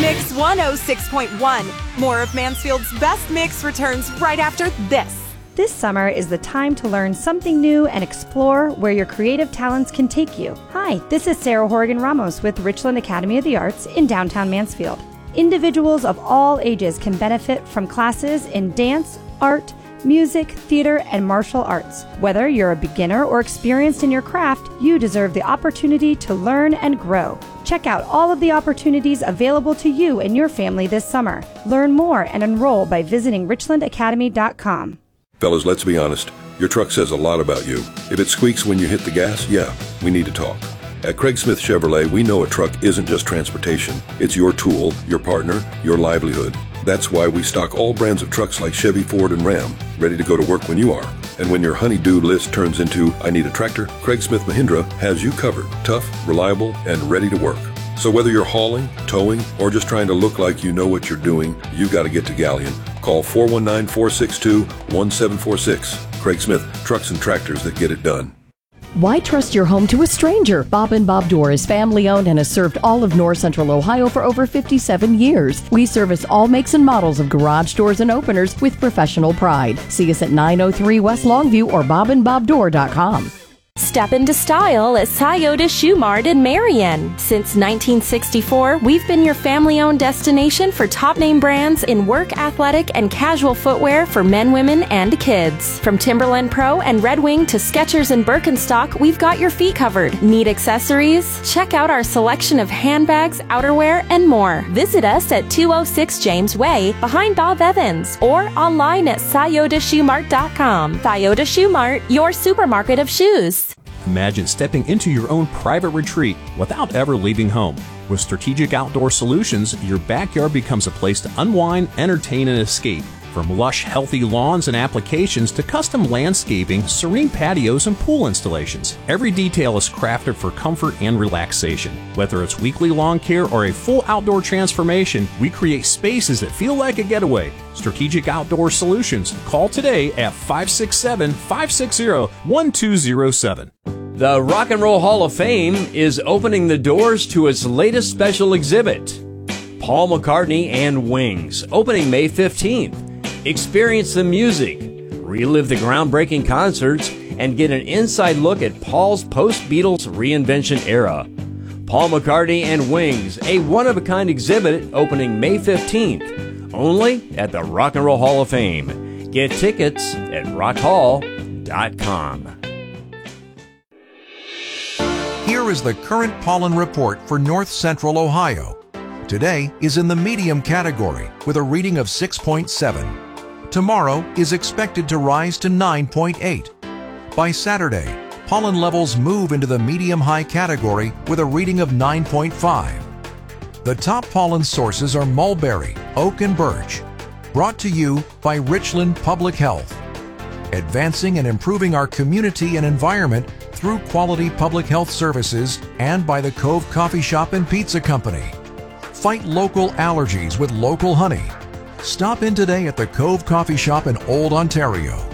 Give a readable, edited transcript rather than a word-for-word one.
Mix 106.1. More of Mansfield's best mix returns right after this. This summer is the time to learn something new and explore where your creative talents can take you. Hi, this is Sarah Horgan Ramos with Richland Academy of the Arts in downtown Mansfield. Individuals of all ages can benefit from classes in dance, art, music, theater, and martial arts. Whether you're a beginner or experienced in your craft, you deserve the opportunity to learn and grow. Check out all of the opportunities available to you and your family this summer. Learn more and enroll by visiting richlandacademy.com. Fellas, let's be honest. Your truck says a lot about you. If it squeaks when you hit the gas, yeah, we need to talk. At Craig Smith Chevrolet, we know a truck isn't just transportation. It's your tool, your partner, your livelihood. That's why we stock all brands of trucks like Chevy, Ford, and Ram, ready to go to work when you are. And when your honey-do list turns into, I need a tractor, Craig Smith Mahindra has you covered. Tough, reliable, and ready to work. So whether you're hauling, towing, or just trying to look like you know what you're doing, you got to get to Galleon. Call 419-462-1746. Craig Smith, trucks and tractors that get it done. Why trust your home to a stranger? Bob & Bob Door is family-owned and has served all of North Central Ohio for over 57 years. We service all makes and models of garage doors and openers with professional pride. See us at 903 West Longview or bobandbobdoor.com. Step into style at Scioto Shoe Mart in Marion. Since 1964, we've been your family-owned destination for top-name brands in work, athletic, and casual footwear for men, women, and kids. From Timberland Pro and Red Wing to Skechers and Birkenstock, we've got your feet covered. Need accessories? Check out our selection of handbags, outerwear, and more. Visit us at 206 James Way, behind Bob Evans, or online at sciotoshoemart.com. Scioto Shoe Mart, your supermarket of shoes. Imagine stepping into your own private retreat without ever leaving home. With Strategic Outdoor Solutions, your backyard becomes a place to unwind, entertain, and escape. From lush, healthy lawns and applications to custom landscaping, serene patios, and pool installations, every detail is crafted for comfort and relaxation. Whether it's weekly lawn care or a full outdoor transformation, we create spaces that feel like a getaway. Strategic Outdoor Solutions. Call today at 567-560-1207. The Rock and Roll Hall of Fame is opening the doors to its latest special exhibit, Paul McCartney and Wings, opening May 15th. Experience the music, relive the groundbreaking concerts, and get an inside look at Paul's post-Beatles reinvention era. Paul McCartney and Wings, a one-of-a-kind exhibit opening May 15th, only at the Rock and Roll Hall of Fame. Get tickets at rockhall.com. Here is the current pollen report for North Central Ohio. Today is in the medium category with a reading of 6.7. Tomorrow is expected to rise to 9.8. By Saturday, pollen levels move into the medium-high category with a reading of 9.5. The top pollen sources are mulberry, oak, and birch. Brought to you by Richland Public Health. Advancing and improving our community and environment through quality public health services and by the Cove Coffee Shop and Pizza Company. Fight local allergies with local honey. Stop in today at the Cove Coffee Shop in Old Ontario.